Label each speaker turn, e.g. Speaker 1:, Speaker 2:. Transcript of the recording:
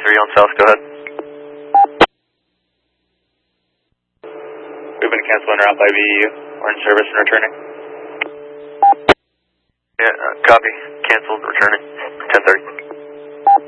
Speaker 1: 3 on South, go ahead. We've been canceling route by VU. We're in service and returning. Yeah, copy. Canceled, returning. 10:30.